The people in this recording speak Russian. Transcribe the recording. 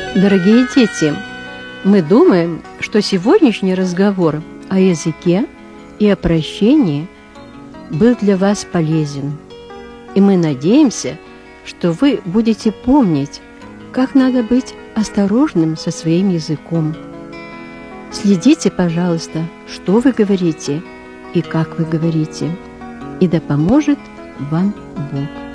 Дорогие дети, мы думаем, что сегодняшний разговор о языке и о прощении был для вас полезен. И мы надеемся, что вы будете помнить, как надо быть осторожным со своим языком. Следите, пожалуйста, что вы говорите и как вы говорите. И да поможет вам Бог.